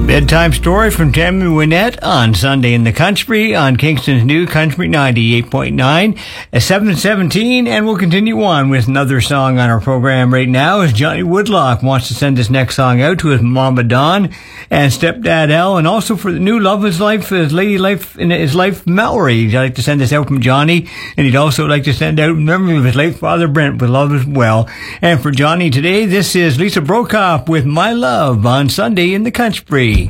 Bedtime story from Tammy Wynette on Sunday in the Country on Kingston's New Country 98.9 at 7:17, and we'll continue on with another song on our program right now as Johnny Woodlock wants to send this next song out to his Mama Dawn and Stepdad Al, and also for the new love of his life, his lady life in his life, Mallory. He'd like to send this out from Johnny, and he'd also like to send out in memory of his late father Brent with love as well. And for Johnny today, this is Lisa Brokop with My Love on Sunday in the Country.